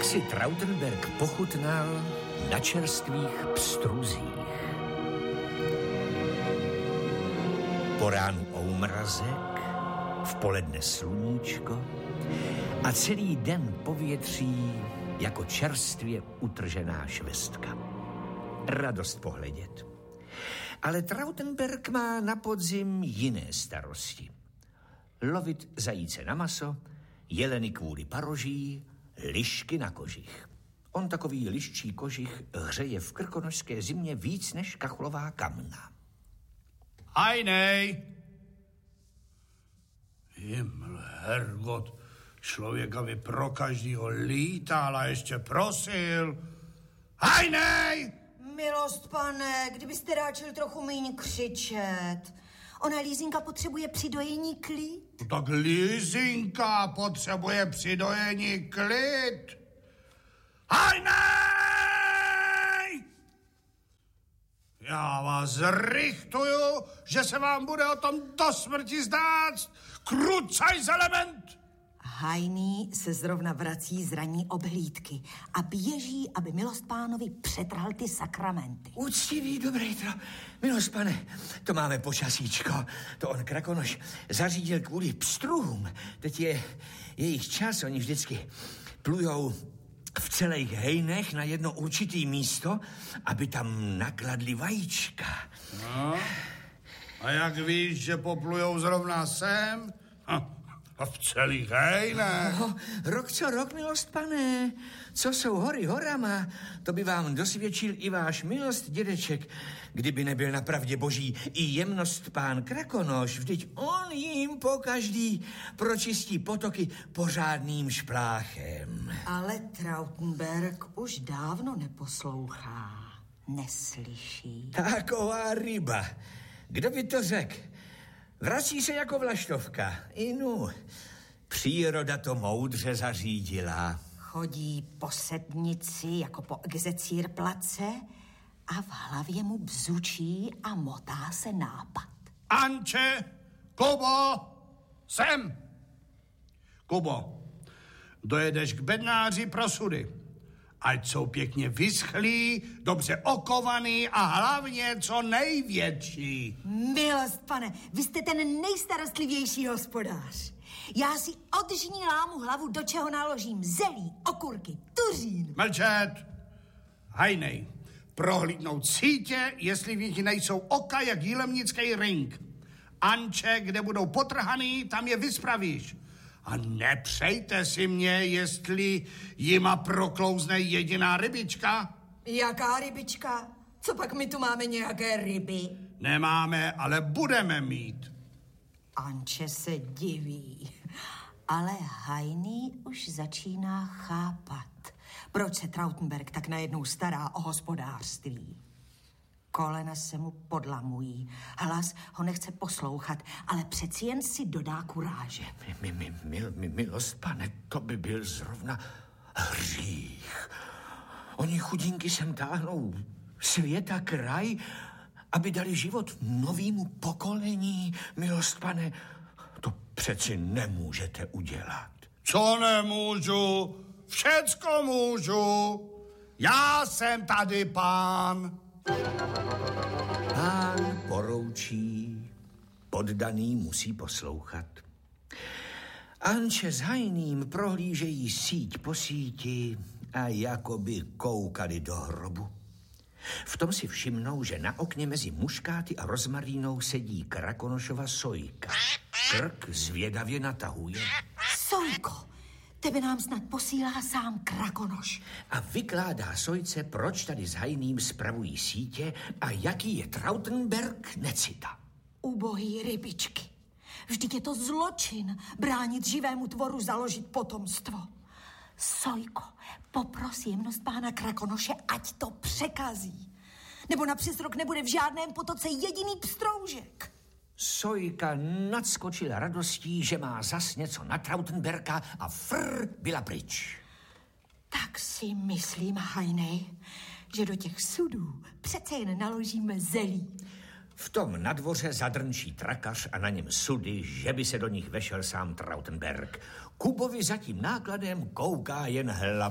si Trautenberg pochutnal na čerstvých pstruzích. Po ránu oumrazek, v poledne sluníčko a celý den povětří jako čerstvě utržená švestka. Radost pohledět. Ale Trautenberg má na podzim jiné starosti. Lovit zajíce na maso, jeleny kvůli paroží, lišky na kožich. On takový liščí kožich hřeje v krkonošské zimě víc než kachlová kamna. Hajnej! Himmel, Herrgott, člověka by pro každýho lítal a ještě prosil. Hajnej! Milost, pane, kdybyste ráčil trochu míň křičet. Ona Lízinka potřebuje při dojení klid. Tak Lízinka potřebuje při dojení klid. Hajnej! Já vás rychtuju, že se vám bude o tom do smrti zdát. Krucajs element! Hajný se zrovna vrací z ranní obhlídky a běží, aby milost pánovi přetral ty sakramenty. Úctivý, dobrý milost pane, to máme počasíčko. To on Krakonoš zařídil kvůli pstruhům. Teď je jejich čas, oni vždycky plujou v celých hejnech na jedno určitý místo, aby tam nakladli vajíčka. No, a jak víš, že poplujou zrovna sem? A v celých hejnech. No, rok co rok, milost pane. Co jsou hory horama, to by vám dosvědčil i váš milost dědeček, kdyby nebyl na pravdě boží i jemnost pán Krakonoš. Vždyť on jim pokaždý pročistí potoky pořádným špláchem. Ale Trautenberg už dávno neposlouchá, neslyší. Taková ryba. Kdo by to řekl? Vrací se jako vlaštovka. Inu, příroda to moudře zařídila. Chodí po sednici jako po execírplace a v hlavě mu bzučí a motá se nápad. Anče, Kubo, sem! Kubo, dojedeš k bednáři pro sudy. Ať jsou pěkně vyschlí, dobře okovaný a hlavně co největší. Milost, pane, vy jste ten nejstarostlivější hospodář. Já si odžní lámu hlavu, do čeho naložím zelí, okurky, tuřín. Mlčet! Hajnej, prohlídnout sítě, jestli v nich nejsou oka jak jílemnický ring. Anče, kde budou potrhaný, tam je vyspravíš. A nepřejte si mě, jestli jima proklouzne jediná rybička. Jaká rybička? Co pak my tu máme nějaké ryby? Nemáme, ale budeme mít. Anče se diví, ale Hajný už začíná chápat, proč se Trautenberg tak najednou stará o hospodářství. Kolena se mu podlamují, hlas ho nechce poslouchat, ale přeci jen si dodá kuráže. Milost, pane, to by byl zrovna hřích. Oni chudinky sem táhnou světa kraj, aby dali život novému pokolení. Milost, pane, to přeci nemůžete udělat. Co nemůžu? Všecko můžu. Já jsem tady pán. Pán poroučí, poddaný musí poslouchat. Anče s Hajným prohlížejí síť po síti a jakoby koukali do hrobu. V tom si všimnou, že na okně mezi muškáty a rozmarínou sedí Krakonošova Sojka. Krk zvědavě natahuje. Sojko, tebe nám snad posílá sám Krakonoš. A vykládá Sojce, proč tady s Hajným spravují sítě a jaký je Trautenberg necita. Ubohý rybičky. Vždyť je to zločin bránit živému tvoru založit potomstvo. Sojko, popros jemnost pána Krakonoše, ať to překazí. Nebo na přes rok nebude v žádném potoce jediný pstroužek. Sojka nadskočila radostí, že má zas něco na Trautenberga a byla pryč. Tak si myslím, Hajnej, že do těch sudů přece jen naložíme zelí. V tom na dvoře zadrnčí trakař a na něm sudy, že by se do nich vešel sám Trautenberg. Kubovi za tím nákladem kouká jen hlava.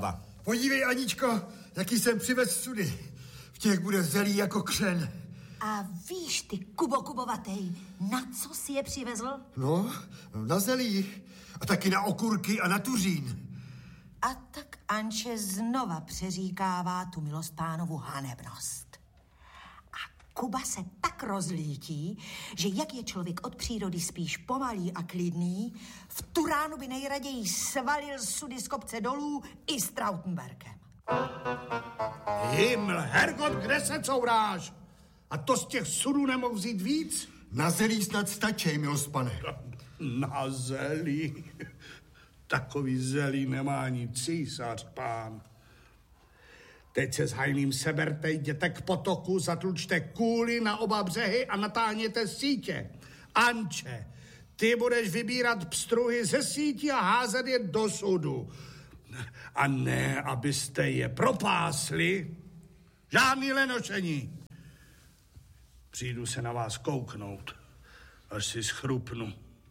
Podívej, Aničko, jaký jsem přivez sudy. V těch bude zelí jako křen. A víš ty, kubovatej, na co si je přivezl? No, na zelí. A taky na okurky a na tuřín. A tak Anče znova přeříkává tu milostpánovu hanebnost. A Kuba se tak rozlítí, že jak je člověk od přírody spíš pomalý a klidný, v tu ránu by nejraději svalil sudy z kopce dolů i s Trautenbergem. Himmel, Hergot, kde se couráš? A to z těch sudů nemohl vzít víc? Na zelí snad stačí, milost pane. Na zelí? Takový zelí nemá ani císař, pán. Teď se s Hajným seberte, jděte k potoku, zatlučte kůly na oba břehy a natáhněte sítě. Anče, ty budeš vybírat pstruhy ze sítí a házet je do sudu. A ne, abyste je propásli. Žádný lenošení. Přijdu se na vás kouknout, až si schrupnu.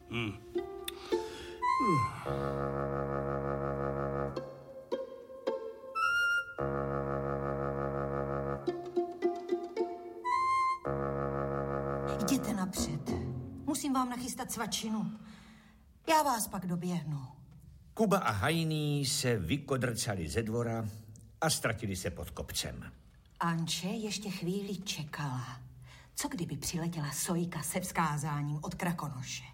Jděte napřed. Musím vám nachystat svačinu. Já vás pak doběhnu. Kuba a Hajný se vykodrcali ze dvora a ztratili se pod kopcem. Anče ještě chvíli čekala. Co kdyby přiletěla Sojka se vzkázáním od Krakonoše?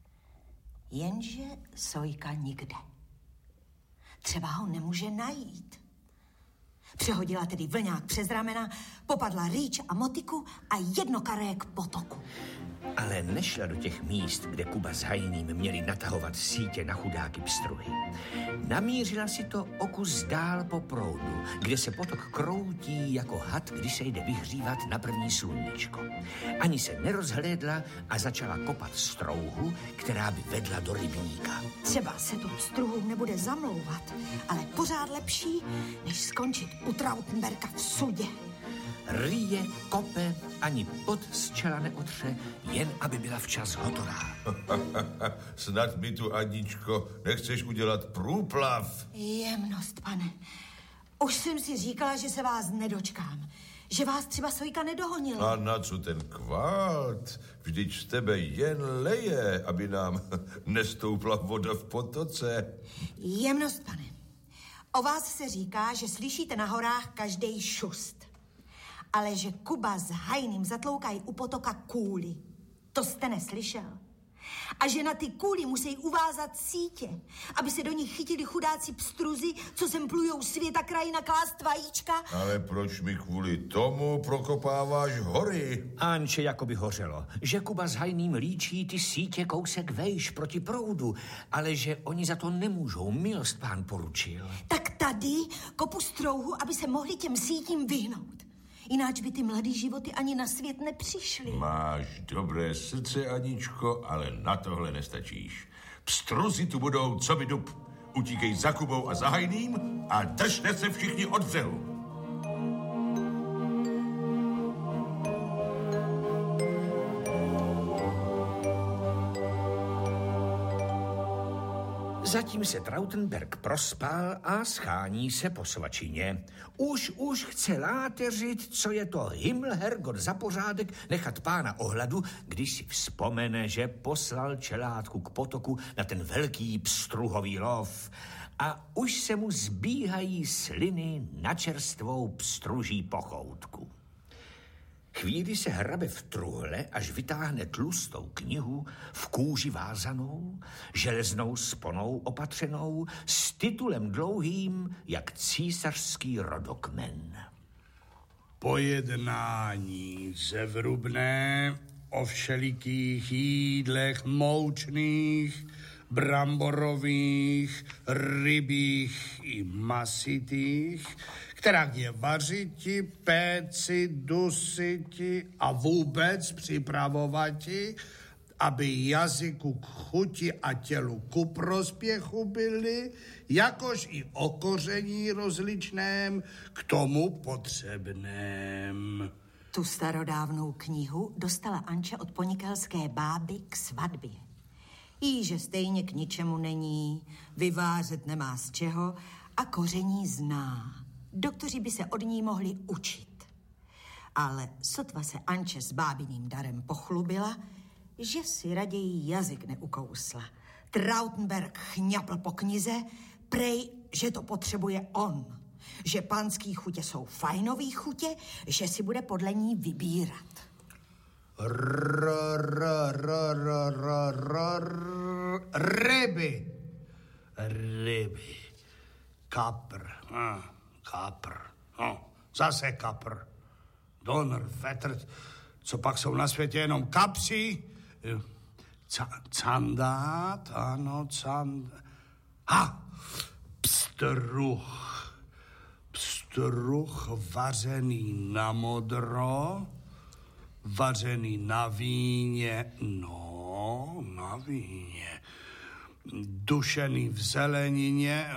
Jenže Sojka nikde. Třeba ho nemůže najít. Přehodila tedy vlňák přes ramena, popadla rýč a motiku a jedno karé k potoku. Ale nešla do těch míst, kde Kuba s Hajným měli natahovat sítě na chudáky pstruhy. Namířila si to o kus dál po proudu, kde se potok kroutí jako had, když se jde vyhřívat na první sluníčko. Ani se nerozhlédla a začala kopat strouhu, která by vedla do rybníka. Třeba se tu pstruhu nebude zamlouvat, ale pořád lepší, než skončit u Trautenberga v sudě. Ryje, kope, ani pot z čela neotře, jen aby byla včas hotová. Snad mi tu, Aničko, nechceš udělat průplav? Jemnost, pane. Už jsem si říkala, že se vás nedočkám. Že vás třeba Sojka nedohonila. A na co ten kvalt? Vždyť z tebe jen leje, aby nám nestoupla voda v potoce. Jemnost, pane. O vás se říká, že slyšíte na horách každej šust. Ale že Kuba s Hajným zatloukají u potoka kůly, to jste neslyšel. A že na ty kůly musí uvázat sítě, aby se do nich chytili chudáci pstruzy, co sem plujou světa krajina klást vajíčka. Ale proč mi kvůli tomu prokopáváš hory? Anče jakoby hořelo, že Kuba s Hajným líčí ty sítě kousek vejš proti proudu, ale že oni za to nemůžou, milost pán poručil. Tak tady kopu strouhu, aby se mohli těm sítím vyhnout. Jináč by ty mladý životy ani na svět nepřišly. Máš dobré srdce, Aničko, ale na tohle nestačíš. Pstruzy tu budou, co by dub. Utíkej za Kubou a za Hajným a držte se všichni od břehu. Zatím se Trautenberg prospal a schání se po svačině. Už chce láteřit, co je to Himmelherrgott za pořádek nechat pána ohladu, když si vzpomene, že poslal čelátku k potoku na ten velký pstruhový lov. A už se mu zbíhají sliny na čerstvou pstruží pochoutku. Chvíli se hrabe v truhle, až vytáhne tlustou knihu v kůži vázanou, železnou sponou opatřenou, s titulem dlouhým, jak císařský rodokmen. Pojednání zevrubné o všelikých jídlech moučných, bramborových, rybích i masitých, která je vařiti, péci, dusiti a vůbec připravovati, aby jazyku k chuti a tělu ku prospěchu byly, jakož i okoření rozličném k tomu potřebném. Tu starodávnou knihu dostala Anče od ponikelské báby k svatbě. Jí, že stejně k ničemu není, vyvářet nemá z čeho a koření zná. Doktoři by se od ní mohli učit. Ale sotva se Anče s bábiným darem pochlubila, že si raději jazyk neukousla. Trautenberg chňapl po knize, prej, že to potřebuje on. Že pánský chutě jsou fajnový chutě, že si bude podle ní vybírat. Ryby. Ryby. Kapr. Kapr. Zase kapr. Donner, vetr. Co pak jsou na světě jenom kapři? Candát, ano, pstruh. Pstruh vařený na modro, vařený na víně, na víně, dušený v zelenině,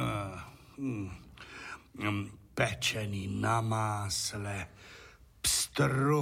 pečený na másle, pstruh